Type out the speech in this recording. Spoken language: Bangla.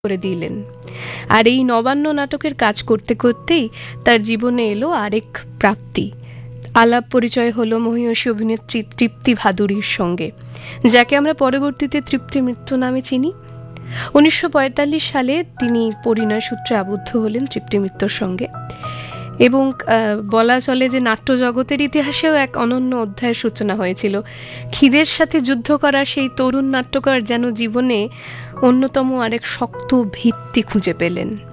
করে দিলেন। আর এই নবান্ন নাটকের কাজ করতে করতেই তার জীবনে এলো আরেক প্রাপ্তি। আলাপ পরিচয় হলো মহিয়সী অভিনেত্রী তৃপ্তি ভাদুড়ীর সঙ্গে, যাকে আমরা পরবর্তীতে তৃপ্তি মিত্র নামে চিনি। 1945 সালে তিনি পরিণয় সূত্রে আবদ্ধ হলেন তৃপ্তি মিত্রর সঙ্গে, এবং বলা চলে যে নাট্যজগতের ইতিহাসেও এক অনন্য অধ্যায়ের সূচনা হয়েছিল। খিদের সাথে যুদ্ধ করা সেই তরুণ নাট্যকার যেন জীবনে অন্যতম আরেক শক্ত ভিত্তি খুঁজে পেলেন।